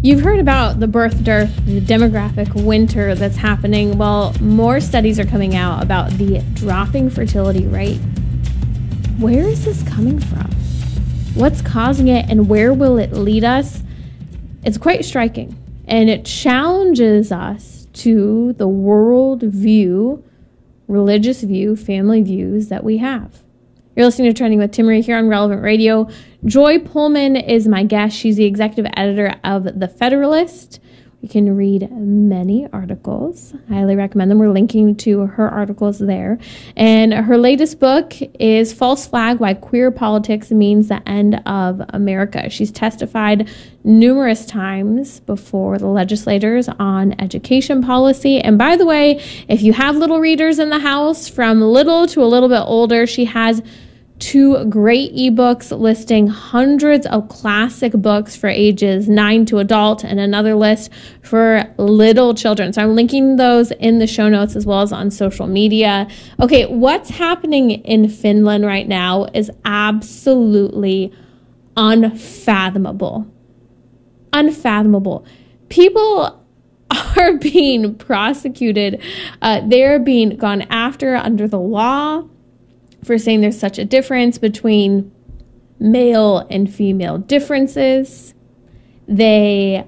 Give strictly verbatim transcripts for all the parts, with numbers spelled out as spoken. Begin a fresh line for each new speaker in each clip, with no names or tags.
You've heard about the birth dearth, the demographic winter that's happening. Well, more studies are coming out about the dropping fertility rate. Where is this coming from? What's causing it, and where will it lead us? It's quite striking, and it challenges us to the world view, religious view, family views that we have. You're listening to Trending with Timmerie here on Relevant Radio. Joy Pullman is my guest. She's the executive editor of The Federalist. You can read many articles. I highly recommend them. We're linking to her articles there. And her latest book is False Flag: Why Queer Politics Means the End of America. She's testified numerous times before the legislators on education policy. And by the way, if you have little readers in the house, from little to a little bit older, she has two great ebooks listing hundreds of classic books for ages nine to adult, and another list for little children. So I'm linking those in the show notes as well as on social media. Okay, what's happening in Finland right now is absolutely unfathomable. Unfathomable. People are being prosecuted. Uh, they're being gone after under the law for saying there's such a difference between male and female differences. They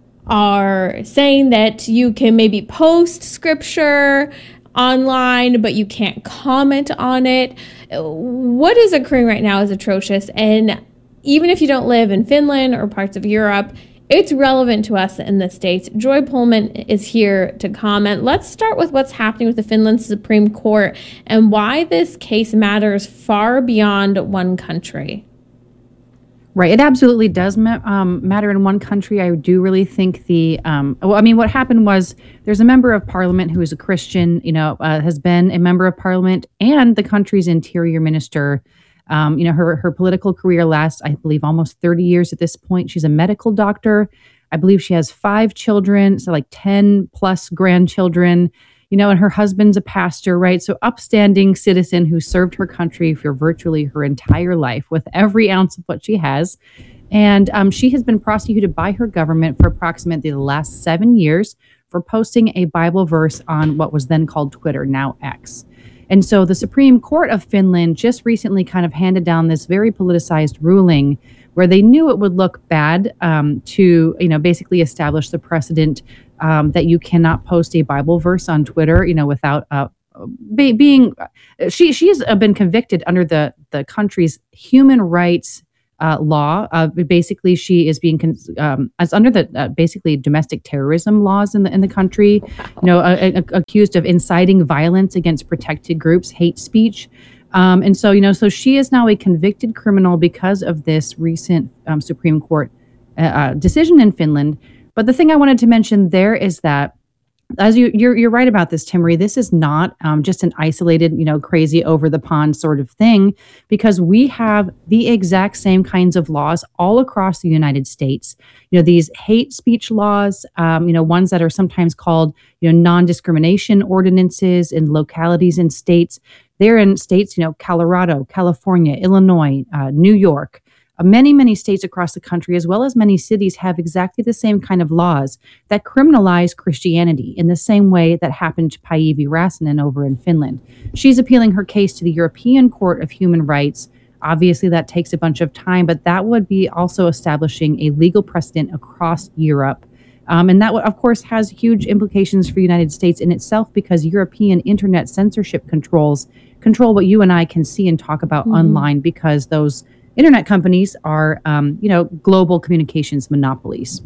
are saying that you can maybe post scripture online, but you can't comment on it. What is occurring right now is atrocious. And even if you don't live in Finland or parts of Europe, it's relevant to us in the States. Joy Pullman is here to comment. Let's start with what's happening with the Finland Supreme Court and why this case matters far beyond one country.
Right. It absolutely does ma- um, matter in one country. I do really think the, um, well, I mean, what happened was there's a member of parliament who is a Christian, you know, uh, has been a member of parliament and the country's interior minister. Um, you know, her her political career lasts, I believe, almost thirty years at this point. She's a medical doctor. I believe she has five children, so like ten plus grandchildren, you know, and her husband's a pastor, right? So upstanding citizen who served her country for virtually her entire life with every ounce of what she has. And um, she has been prosecuted by her government for approximately the last seven years for posting a Bible verse on what was then called Twitter, now X. And so the Supreme Court of Finland just recently kind of handed down this very politicized ruling where they knew it would look bad um, to, you know, basically establish the precedent um, that you cannot post a Bible verse on Twitter, you know, without uh, be, being, she she has been convicted under the, the country's human rights Uh, law. Uh, basically, she is being con- um, as under the uh, basically domestic terrorism laws in the in the country. Wow. You know, uh, uh, accused of inciting violence against protected groups, hate speech, um, and so you know, so she is now a convicted criminal because of this recent um, Supreme Court uh, uh, decision in Finland. But the thing I wanted to mention there is that, as you, you're you're right about this, Timmerie, this is not um, just an isolated, you know, crazy over the pond sort of thing, because we have the exact same kinds of laws all across the United States. You know, these hate speech laws, um, you know, ones that are sometimes called, you know, non-discrimination ordinances in localities and states. They're in states, you know, Colorado, California, Illinois, uh, New York. Many, many states across the country, as well as many cities, have exactly the same kind of laws that criminalize Christianity in the same way that happened to Päivi Räsänen over in Finland. She's appealing her case to the European Court of Human Rights. Obviously, that takes a bunch of time, but that would be also establishing a legal precedent across Europe. Um, and that, of course, has huge implications for the United States in itself, because European internet censorship controls control what you and I can see and talk about mm-hmm. online, because those internet companies are, um, you know, global communications monopolies.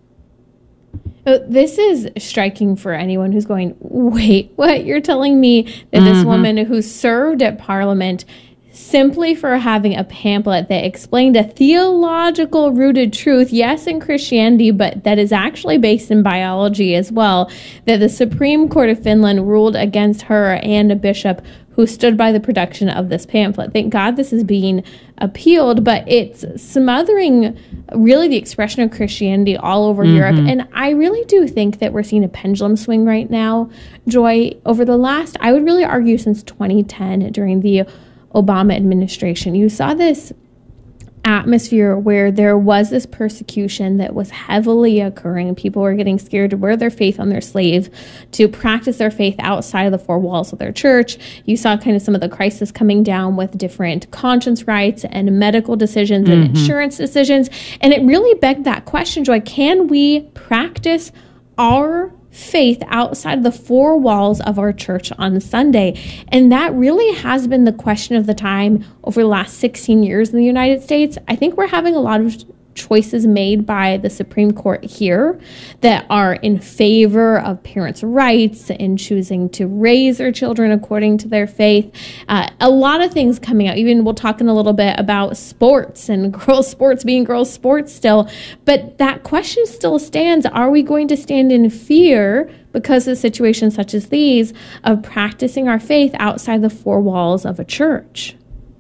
Oh, this is striking for anyone who's going, wait, what? You're telling me that this mm-hmm. woman who served at Parliament simply for having a pamphlet that explained a theological rooted truth, yes, in Christianity, but that is actually based in biology as well, that the Supreme Court of Finland ruled against her and a bishop who stood by the production of this pamphlet. Thank God this is being appealed, but it's smothering really the expression of Christianity all over mm-hmm. Europe. And I really do think that we're seeing a pendulum swing right now, Joy, over the last, I would really argue since twenty ten during the Obama administration. You saw this atmosphere where there was this persecution that was heavily occurring. People were getting scared to wear their faith on their sleeve, to practice their faith outside of the four walls of their church. You saw kind of some of the crisis coming down with different conscience rights and medical decisions and mm-hmm. insurance decisions. And it really begged that question, Joy, can we practice our faith outside the four walls of our church on Sunday? And that really has been the question of the time over the last sixteen years in the United States. I think we're having a lot of choices made by the Supreme Court here that are in favor of parents' rights and choosing to raise their children according to their faith. Uh, a lot of things coming out. Even we'll talk in a little bit about sports and girls' sports being girls' sports still. But that question still stands. Are we going to stand in fear because of situations such as these of practicing our faith outside the four walls of a church?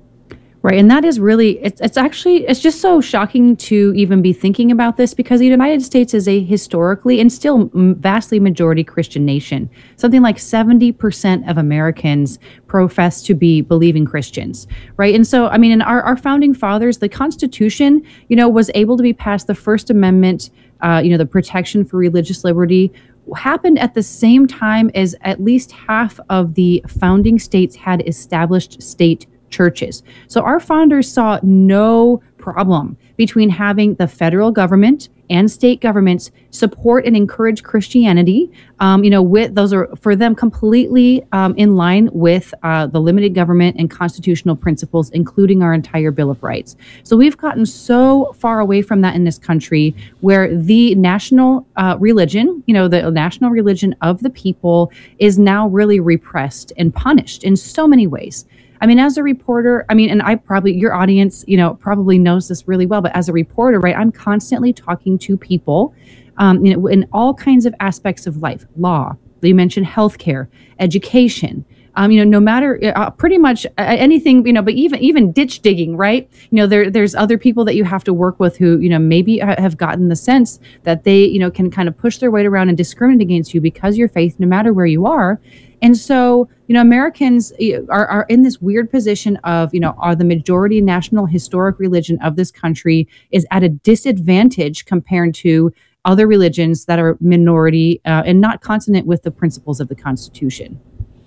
Right. And that is really, it's, it's actually, it's just so shocking to even be thinking about this, because the United States is a historically and still vastly majority Christian nation. Something like seventy percent of Americans profess to be believing Christians. Right. And so, I mean, in our, our founding fathers, the Constitution, you know, was able to be passed. The First Amendment, uh, you know, the protection for religious liberty happened at the same time as at least half of the founding states had established state churches. So our founders saw no problem between having the federal government and state governments support and encourage Christianity. Um, you know, with those are for them completely um, in line with uh, the limited government and constitutional principles, including our entire Bill of Rights. So we've gotten so far away from that in this country, where the national uh, religion, you know, the national religion of the people is now really repressed and punished in so many ways. I mean, as a reporter, I mean, and I probably, your audience, you know, probably knows this really well, but as a reporter, right, I'm constantly talking to people, um, you know, in all kinds of aspects of life, law, you mentioned healthcare, education, um, you know, no matter uh, pretty much anything, you know, but even, even ditch digging, right? You know, there, there's other people that you have to work with who, you know, maybe have gotten the sense that they, you know, can kind of push their weight around and discriminate against you because of your faith, no matter where you are. And so, you know, Americans are, are in this weird position of, you know, are the majority national historic religion of this country is at a disadvantage compared to other religions that are minority uh, and not consonant with the principles of the Constitution.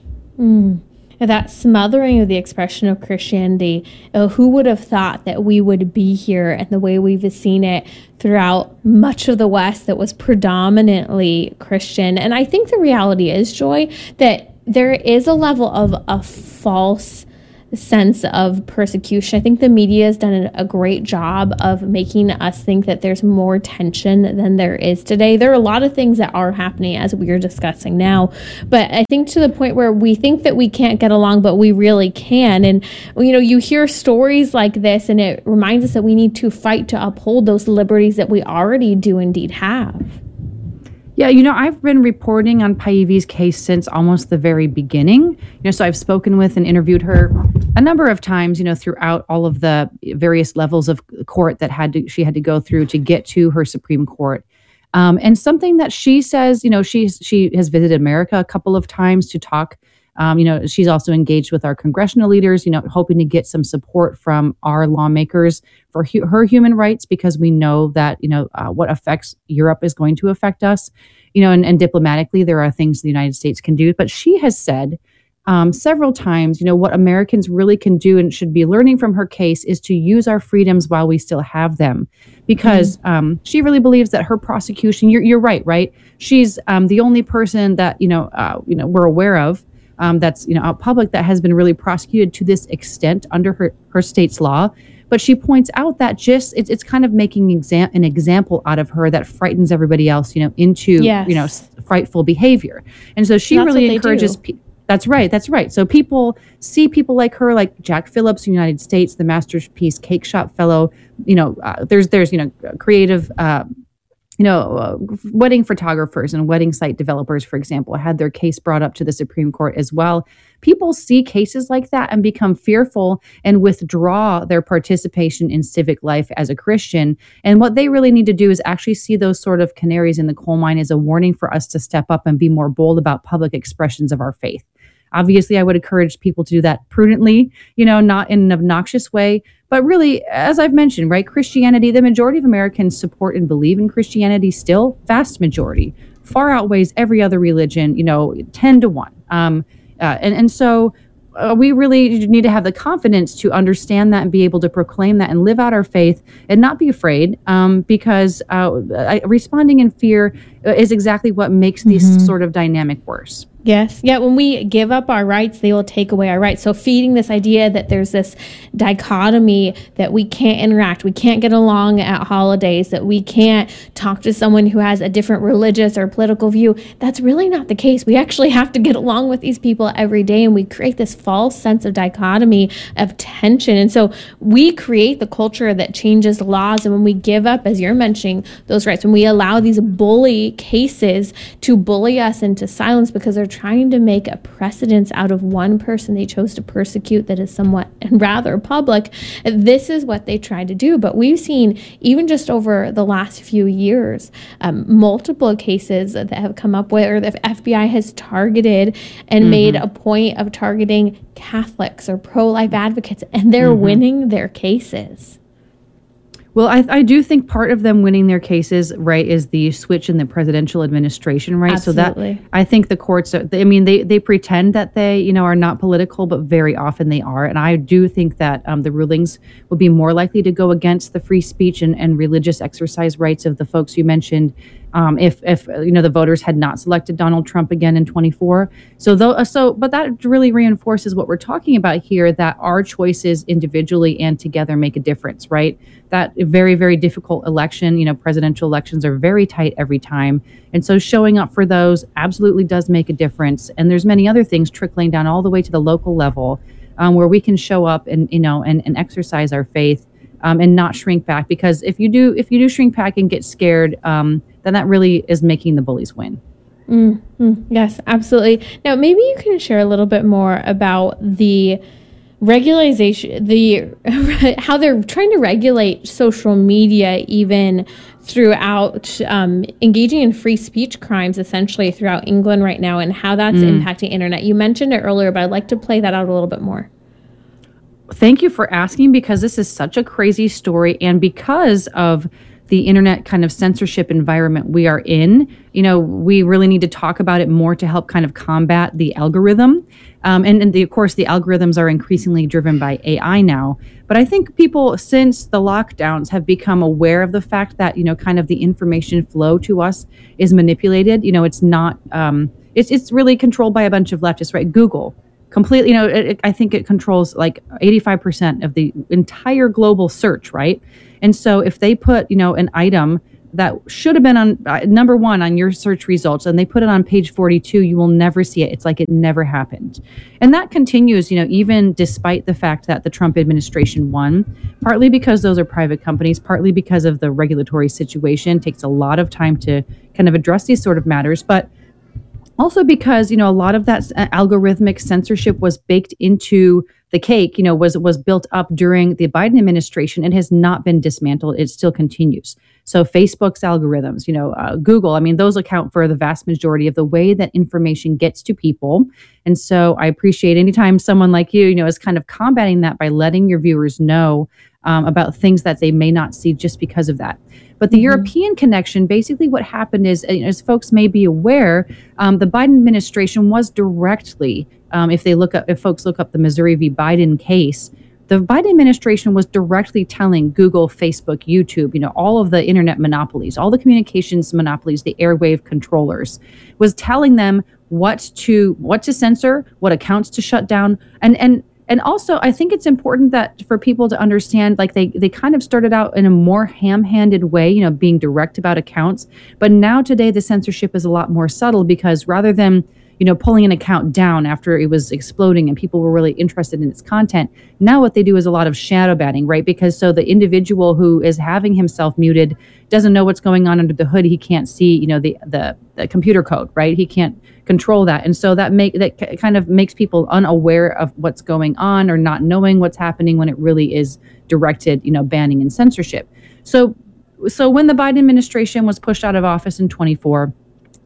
Mm. That smothering of the expression of Christianity, uh, who would have thought that we would be here and the way we've seen it throughout much of the West that was predominantly Christian. And I think the reality is, Joy, that there is a level of a false sense of persecution. I think the media has done a great job of making us think that there's more tension than there is today. There are a lot of things that are happening as we are discussing now, but I think to the point where we think that we can't get along, but we really can. And, you know, you hear stories like this and it reminds us that we need to fight to uphold those liberties that we already do indeed have.
Yeah, you know, I've been reporting on Paivi's case since almost the very beginning. You know, so I've spoken with and interviewed her a number of times, you know, throughout all of the various levels of court that had to she had to go through to get to her Supreme Court. Um, and something that she says, you know, she's she has visited America a couple of times to talk. Um, you know, she's also engaged with our congressional leaders, you know, hoping to get some support from our lawmakers for hu- her human rights, because we know that, you know, uh, what affects Europe is going to affect us, you know, and, and diplomatically, there are things the United States can do. But she has said um, several times, you know, what Americans really can do and should be learning from her case is to use our freedoms while we still have them, because mm-hmm. um, she really believes that her prosecution, you're, you're right, right? She's um, the only person that, you know, uh, you know, we're aware of Um, that's, you know, out public that has been really prosecuted to this extent under her, her state's law. But she points out that just it's, it's kind of making exam- an example out of her that frightens everybody else, you know, into, yes. you know, frightful behavior. And so she really encourages people. That's right. That's right. So people see people like her, like Jack Phillips in the United States, the Masterpiece Cake Shop Fellow. You know, uh, there's, there's, you know, creative, uh, you know, uh, wedding photographers and wedding site developers, for example, had their case brought up to the Supreme Court as well. People see cases like that and become fearful and withdraw their participation in civic life as a Christian. And what they really need to do is actually see those sort of canaries in the coal mine as a warning for us to step up and be more bold about public expressions of our faith. Obviously, I would encourage people to do that prudently, you know, not in an obnoxious way. But really, as I've mentioned, right, Christianity, the majority of Americans support and believe in Christianity still, vast majority, far outweighs every other religion, you know, ten to one. Um, uh, and, and so uh, we really need to have the confidence to understand that and be able to proclaim that and live out our faith and not be afraid, um, because uh, I, responding in fear is exactly what makes this
Mm-hmm.
sort of dynamic worse.
Yes. Yeah. When we give up our rights, they will take away our rights. So feeding this idea that there's this dichotomy that we can't interact, we can't get along at holidays, that we can't talk to someone who has a different religious or political view, that's really not the case. We actually have to get along with these people every day, and we create this false sense of dichotomy, of tension. And so we create the culture that changes laws. And when we give up, as you're mentioning, those rights, when we allow these bully cases to bully us into silence because they're trying to make a precedence out of one person they chose to persecute that is somewhat and rather public, this is what they try to do. But we've seen, even just over the last few years, um, multiple cases that have come up where the F B I has targeted and mm-hmm. made a point of targeting Catholics or pro-life advocates, and they're mm-hmm. winning their cases.
Well, I, I do think part of them winning their cases, right, is the switch in the presidential administration, right?
Absolutely.
So that I think the courts, are, I mean, they, they pretend that they, you know, are not political, but very often they are. And I do think that um, the rulings would be more likely to go against the free speech and, and religious exercise rights of the folks you mentioned. Um, if, if you know, the voters had not selected Donald Trump again in twenty-four. So, though, so, but that really reinforces what we're talking about here, that our choices individually and together make a difference, right? That very, very difficult election, you know, presidential elections are very tight every time. And so showing up for those absolutely does make a difference. And there's many other things trickling down all the way to the local level, um, where we can show up and, you know, and, and exercise our faith. Um, and not shrink back, because if you do if you do shrink back and get scared, um, then that really is making the bullies win.
Mm-hmm. Yes, absolutely. Now, maybe you can share a little bit more about the regularization, the how they're trying to regulate social media, even throughout um, engaging in free speech crimes, essentially throughout England right now, and how that's mm. impacting internet. You mentioned it earlier, but I'd like to play that out a little bit more.
Thank you for asking, because this is such a crazy story, and because of the internet kind of censorship environment we are in, you know, we really need to talk about it more to help kind of combat the algorithm. Um, and, and the, of course, the algorithms are increasingly driven by A I now. But I think people, since the lockdowns, have become aware of the fact that, you know, kind of the information flow to us is manipulated. You know, it's not, um, it's it's really controlled by a bunch of leftists, right? Google. Completely, you know, it, it, I think it controls like eighty-five percent of the entire global search, right? And so if they put, you know, an item that should have been on uh, number one on your search results, and they put it on page forty-two, you will never see it. It's like it never happened. And that continues, you know, even despite the fact that the Trump administration won, partly because those are private companies, partly because of the regulatory situation. It takes a lot of time to kind of address these sort of matters. But also because, you know, a lot of that algorithmic censorship was baked into the cake, you know, was was built up during the Biden administration. It has not been dismantled. It still continues. So Facebook's algorithms, you know, uh, Google, I mean, those account for the vast majority of the way that information gets to people. And so I appreciate anytime someone like you, you know, is kind of combating that by letting your viewers know um, about things that they may not see just because of that. But the mm-hmm. European connection, basically what happened is, as folks may be aware, um, the Biden administration was directly, um, if they look up, if folks look up the Missouri v. Biden case, the Biden administration was directly telling Google, Facebook, YouTube, you know, all of the internet monopolies, all the communications monopolies, the airwave controllers, was telling them what to what to censor, what accounts to shut down, and and. And also, I think it's important that for people to understand, like they, they kind of started out in a more ham-handed way, you know, being direct about accounts. But now today, the censorship is a lot more subtle, because rather than, you know, pulling an account down after it was exploding and people were really interested in its content, now what they do is a lot of shadow banning, right? Because so the individual who is having himself muted doesn't know what's going on under the hood. He can't see, you know, the the, the computer code, right? He can't control that. And so that make that kind of makes people unaware of what's going on, or not knowing what's happening when it really is directed, you know, banning and censorship. So so when the Biden administration was pushed out of office in twenty-four,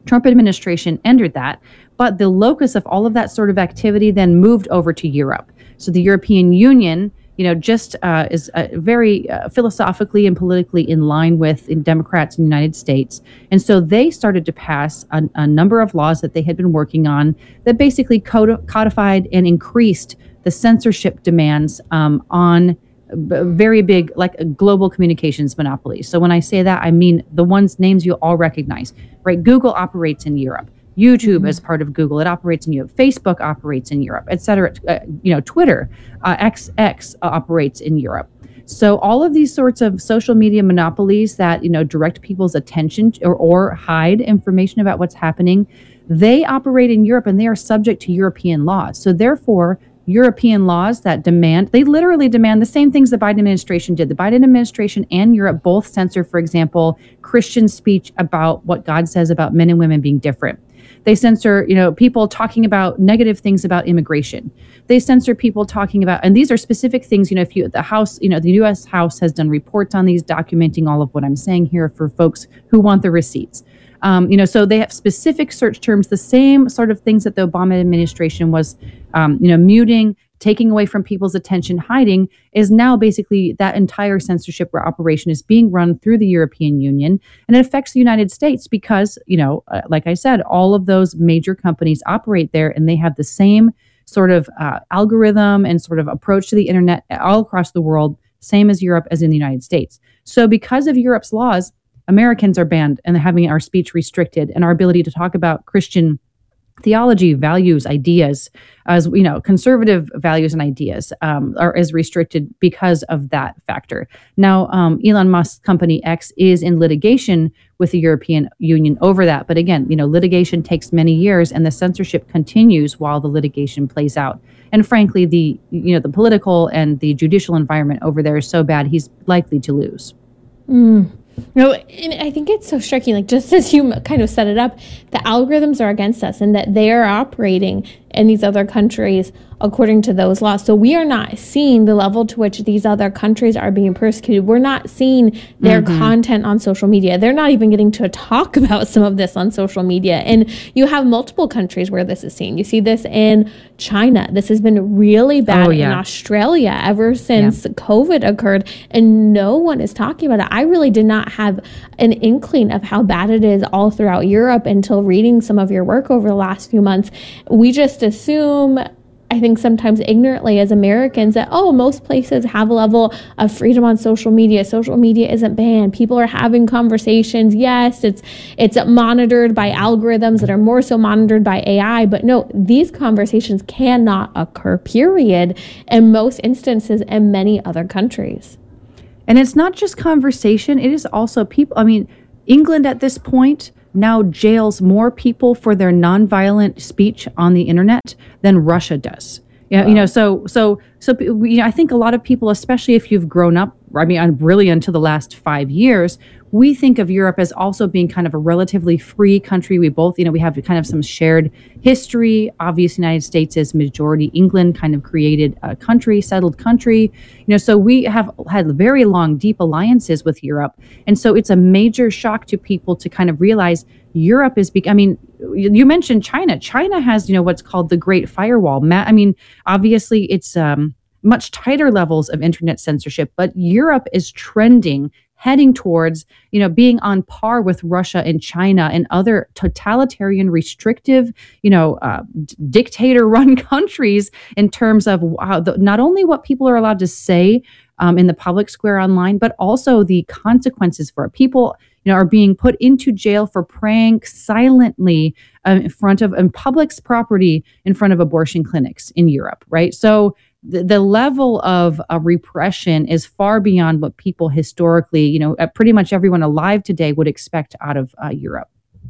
Trump administration entered that, but the locus of all of that sort of activity then moved over to Europe. So the European Union, you know, just uh, is uh, very uh, philosophically and politically in line with in Democrats in the United States. And so they started to pass a, a number of laws that they had been working on that basically codi- codified and increased the censorship demands um, on very big, like global communications monopolies. So when I say that, I mean the ones names you all recognize, right? Google operates in Europe. YouTube mm-hmm. is part of Google. It operates in Europe. Facebook operates in Europe, et cetera. Uh, you know, Twitter, uh, X X uh, operates in Europe. So all of these sorts of social media monopolies that, you know, direct people's attention or, or hide information about what's happening, they operate in Europe and they are subject to European laws. So therefore, European laws that demand, they literally demand the same things the Biden administration did. The Biden administration and Europe both censor, for example, Christian speech about what God says about men and women being different. They censor, you know, people talking about negative things about immigration. They censor people talking about, and these are specific things, you know, if you, the House, you know, the U S House has done reports on these documenting all of what I'm saying here for folks who want the receipts. Um, you know, so they have specific search terms, the same sort of things that the Obama administration was, um, you know, muting, taking away from people's attention, hiding, is now basically that entire censorship operation is being run through the European Union. And it affects the United States because, you know, uh, like I said, all of those major companies operate there and they have the same sort of uh, algorithm and sort of approach to the internet all across the world, same as Europe as in the United States. So because of Europe's laws, Americans are banned and having our speech restricted and our ability to talk about Christian theology, values, ideas, as you know, conservative values and ideas um, are is restricted because of that factor. Now, um, Elon Musk's company X is in litigation with the European Union over that. But again, you know, litigation takes many years, and the censorship continues while the litigation plays out. And frankly, the you know the political and the judicial environment over there is so bad, he's likely to lose.
Mm. No, and I think it's so striking, like just as you kind of set it up, the algorithms are against us and that they are operating in these other countries according to those laws. So we are not seeing the level to which these other countries are being persecuted. We're not seeing their mm-hmm. content on social media. They're not even getting to talk about some of this on social media. And you have multiple countries where this is seen. You see this in China. This has been really bad oh, yeah. in Australia ever since yeah. COVID occurred, and no one is talking about it. I really did not have an inkling of how bad it is all throughout Europe until reading some of your work over the last few months. We just assume, I think sometimes ignorantly as Americans, that, oh, most places have a level of freedom on social media. Social media isn't banned. People are having conversations. Yes, it's it's monitored by algorithms that are more so monitored by A I. But no, these conversations cannot occur, period, in most instances in many other countries.
And it's not just conversation. It is also people. I mean, England at this point now jails more people for their nonviolent speech on the internet than Russia does. Yeah, wow. you know, so so so we, I think a lot of people, especially if you've grown up, I mean, really until the last five years, we think of Europe as also being kind of a relatively free country. We both, you know, we have kind of some shared history. Obviously, United States is majority England, kind of created a country, settled country. You know, so we have had very long, deep alliances with Europe. And so it's a major shock to people to kind of realize Europe is, be- I mean, you mentioned China. China has, you know, what's called the Great Firewall. I mean, obviously, it's um, much tighter levels of internet censorship, but Europe is trending, heading towards, you know, being on par with Russia and China and other totalitarian, restrictive, you know, uh, d- dictator-run countries in terms of wow, the, not only what people are allowed to say um, in the public square online, but also the consequences for it. People, you know, are being put into jail for praying silently um, in front of in public's property in front of abortion clinics in Europe, right? So the, the level of uh, repression is far beyond what people historically, you know, uh, pretty much everyone alive today would expect out of uh, Europe.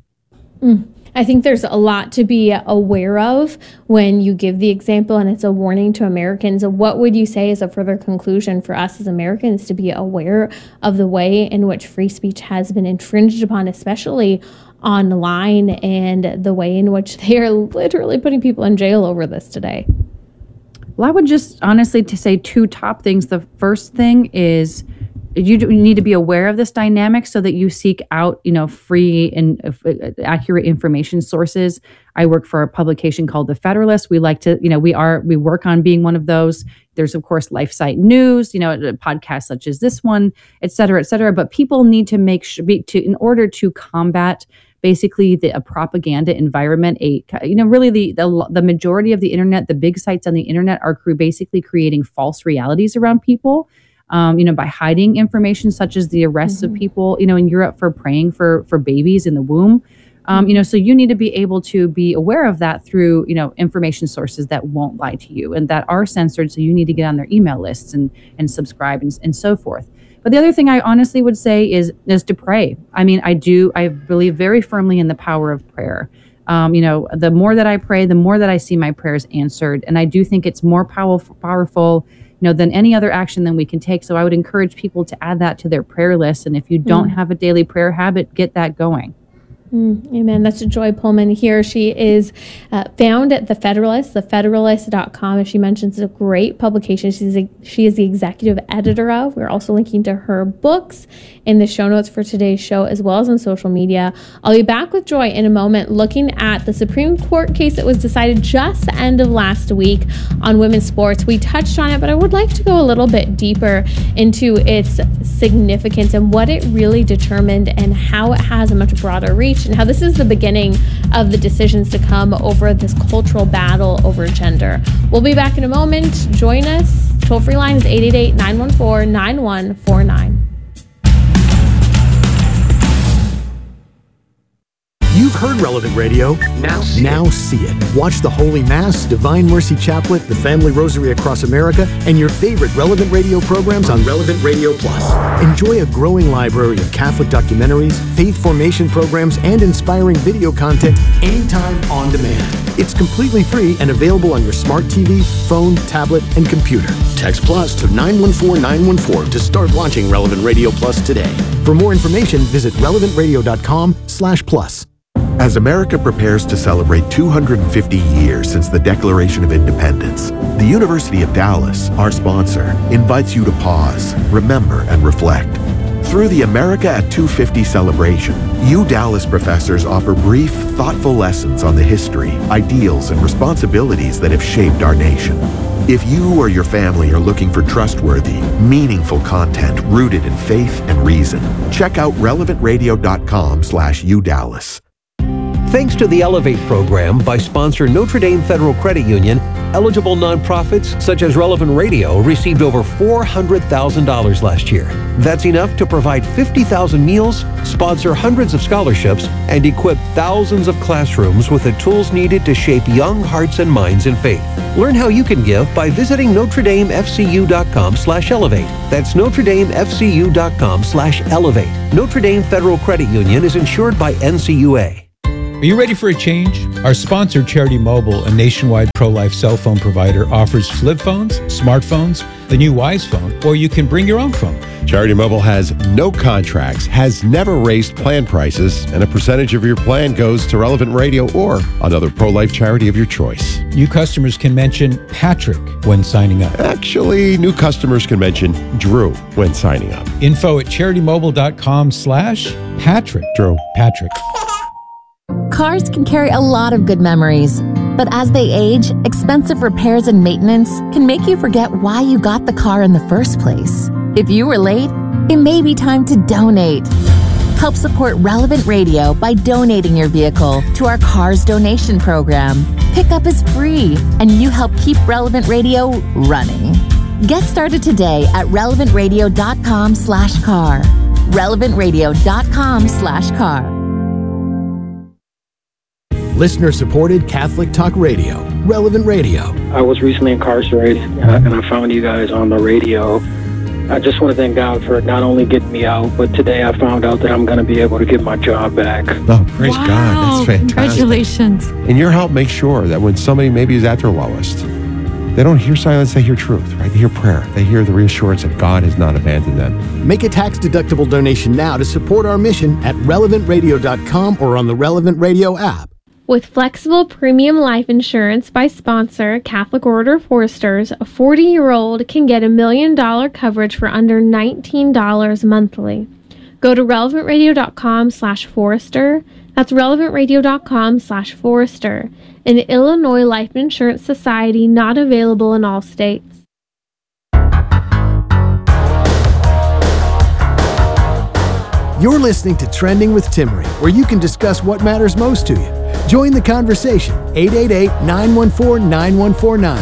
Mm. I think there's a lot to be aware of when you give the example, and it's a warning to Americans. What would you say is a further conclusion for us as Americans to be aware of the way in which free speech has been infringed upon, especially online, and the way in which they are literally putting people in jail over this today?
Well, I would just honestly to say two top things. The first thing is you do- you need to be aware of this dynamic so that you seek out, you know, free and uh, accurate information sources. I work for a publication called The Federalist. We like to, you know, we are, we work on being one of those. There's, of course, LifeSite News, you know, podcasts such as this one, et cetera, et cetera. But people need to make sure, be, to, in order to combat basically the a propaganda environment, a, you know, really the, the the majority of the internet, the big sites on the internet are cre- basically creating false realities around people. Um, you know, by hiding information such as the arrests mm-hmm. of people, you know, in Europe for praying for for babies in the womb. Um, you know, so you need to be able to be aware of that through, you know, information sources that won't lie to you and that are censored. So you need to get on their email lists and and subscribe and, and so forth. But the other thing I honestly would say is is to pray. I mean, I do, I believe very firmly in the power of prayer. Um, you know, the more that I pray, the more that I see my prayers answered. And I do think it's more powerful, powerful, you know, than any other action than we can take. So I would encourage people to add that to their prayer list. And if you don't mm. have a daily prayer habit, get that going.
Mm, amen. That's Joy Pullman here. She is uh, found at The Federalist, the federalist dot com. As she mentions, it's a great publication. She's a, she is the executive editor of. We're also linking to her books in the show notes for today's show, as well as on social media. I'll be back with Joy in a moment, looking at the Supreme Court case that was decided just the end of last week on women's sports. We touched on it, but I would like to go a little bit deeper into its significance and what it really determined and how it has a much broader reach, and how this is the beginning of the decisions to come over this cultural battle over gender. We'll be back in a moment. Join us. Toll-free line is eight eight eight, nine one four, nine one four nine.
You've heard Relevant Radio. Now see, now see it. Watch the Holy Mass, Divine Mercy Chaplet, the Family Rosary Across America, and your favorite Relevant Radio programs on Relevant Radio Plus. Enjoy a growing library of Catholic documentaries, faith formation programs, and inspiring video content anytime on demand. It's completely free and available on your smart T V, phone, tablet, and computer. Text Plus to nine one four nine one four to start launching Relevant Radio Plus today. For more information, visit relevant radio dot com slash plus.
As America prepares to celebrate two hundred fifty years since the Declaration of Independence, the University of Dallas, our sponsor, invites you to pause, remember, and reflect. Through the America at two fifty celebration, U Dallas professors offer brief, thoughtful lessons on the history, ideals, and responsibilities that have shaped our nation. If you or your family are looking for trustworthy, meaningful content rooted in faith and reason, check out relevant radio dot com slash U Dallas.
Thanks to the Elevate program by sponsor Notre Dame Federal Credit Union, eligible nonprofits such as Relevant Radio received over four hundred thousand dollars last year. That's enough to provide fifty thousand meals, sponsor hundreds of scholarships, and equip thousands of classrooms with the tools needed to shape young hearts and minds in faith. Learn how you can give by visiting notre dame f c u dot com slash elevate. That's notre dame f c u dot com slash elevate. Notre Dame Federal Credit Union is insured by N C U A.
Are you ready for a change? Our sponsor, Charity Mobile, a nationwide pro-life cell phone provider, offers flip phones, smartphones, the new Wise phone, or you can bring your own phone.
Charity Mobile has no contracts, has never raised plan prices, and a percentage of your plan goes to Relevant Radio or another pro-life charity of your choice.
New customers can mention Patrick when signing up.
Actually, new customers can mention Drew when signing up.
Info at charity mobile dot com slash Patrick.
Drew.
Patrick.
Cars can carry a lot of good memories, but as they age, expensive repairs and maintenance can make you forget why you got the car in the first place. If you were late, it may be time to donate. Help support Relevant Radio by donating your vehicle to our Cars Donation Program. Pickup is free, and you help keep Relevant Radio running. Get started today at relevant radio dot com slash car. relevant radio dot com slash car.
Listener-supported Catholic Talk Radio, Relevant Radio.
I was recently incarcerated, uh, and I found you guys on the radio. I just want to thank God for not only getting me out, but today I found out that I'm going to be able to get my job back.
Oh, praise
wow.
God. That's fantastic.
Congratulations.
And your help makes sure that when somebody maybe is at their lowest, they don't hear silence, they hear truth, right? They hear prayer. They hear the reassurance that God has not abandoned them.
Make a tax-deductible donation now to support our mission at relevant radio dot com or on the Relevant Radio app.
With flexible premium life insurance by sponsor Catholic Order Foresters, a forty-year-old can get a million dollar coverage for under nineteen dollars monthly. Go to relevantradio.com slash Forester. That's relevantradio.com slash Forester. An Illinois Life Insurance Society not available in all states.
You're listening to Trending with Timmerie, where you can discuss what matters most to you. Join the conversation, eight eight eight, nine one four, nine one four nine.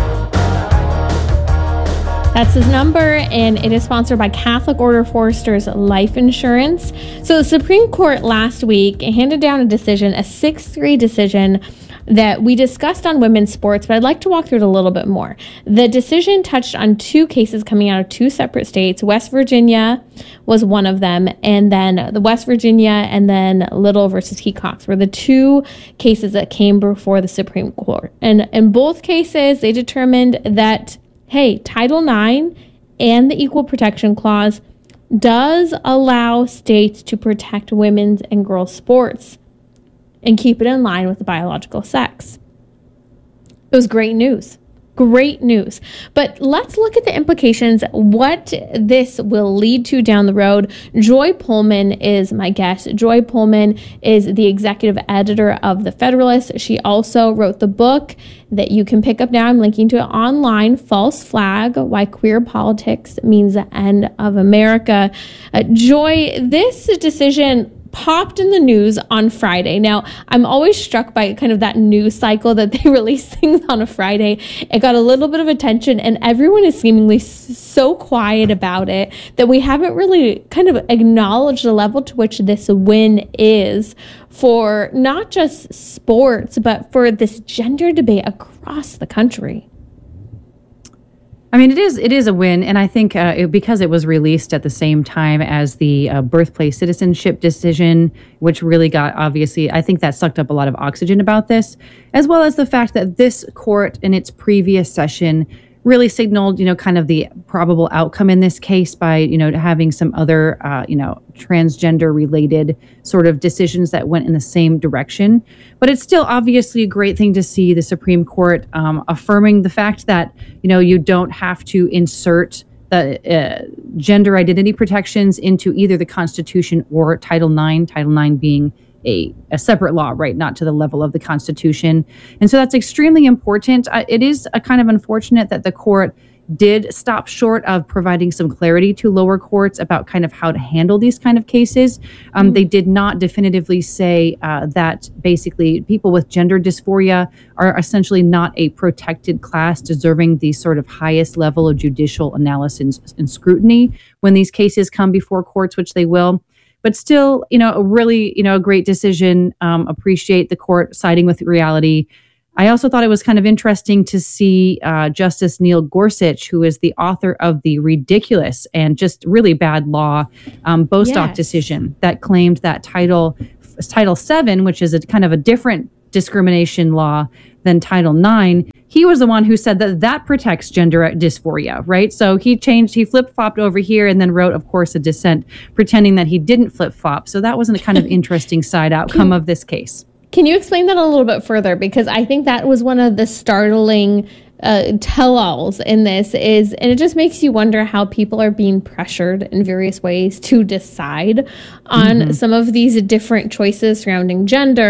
That's his number, and it is sponsored by Catholic Order Foresters Life Insurance. So the Supreme Court last week handed down a decision, a six three decision, that we discussed on women's sports, but I'd like to walk through it a little bit more. The decision touched on two cases coming out of two separate states. West Virginia was one of them, and then the West Virginia and then Little versus Hecox were the two cases that came before the Supreme Court. And in both cases, they determined that, hey, Title nine and the Equal Protection Clause does allow states to protect women's and girls' sports and keep it in line with the biological sex. It was great news. Great news. But let's look at the implications, what this will lead to down the road. Joy Pullman is my guest. Joy Pullman is the executive editor of The Federalist. She also wrote the book that you can pick up now. I'm linking to it online, False Flag, Why Queer Politics Means the End of America. Uh, Joy, this decision popped in the news on Friday. Now, I'm always struck by kind of that news cycle that they release things on a Friday. It got a little bit of attention, and everyone is seemingly so quiet about it that we haven't really kind of acknowledged the level to which this win is for not just sports, but for this gender debate across the country.
I mean, it is it is a win, and I think uh, it, because it was released at the same time as the uh, birthplace citizenship decision, which really got, obviously, I think that sucked up a lot of oxygen about this, as well as the fact that this court in its previous session really signaled, you know, kind of the probable outcome in this case by, you know, having some other, uh, you know, transgender related sort of decisions that went in the same direction. But it's still obviously a great thing to see the Supreme Court um, affirming the fact that, you know, you don't have to insert the uh, gender identity protections into either the Constitution or Title nine, Title nine being A, a separate law, right, not to the level of the Constitution. And so that's extremely important. Uh, it is a kind of unfortunate that the court did stop short of providing some clarity to lower courts about kind of how to handle these kind of cases. Um, mm-hmm. They did not definitively say uh, that basically people with gender dysphoria are essentially not a protected class deserving the sort of highest level of judicial analysis and scrutiny when these cases come before courts, which they will. But still, you know, a really, you know, a great decision. Um, appreciate the court siding with reality. I also thought it was kind of interesting to see uh, Justice Neil Gorsuch, who is the author of the ridiculous and just really bad law um, Bostock yes. decision that claimed that Title Title seven, which is a kind of a different discrimination law than Title nine, he was the one who said that that protects gender dysphoria, right? So he changed, he flip-flopped over here and then wrote, of course, a dissent pretending that he didn't flip-flop. So that was a kind of interesting side outcome of this case.
Can you explain that a little bit further? Because I think that was one of the startling uh, tell-alls in this is, and it just makes you wonder how people are being pressured in various ways to decide on mm-hmm. some of these different choices surrounding gender.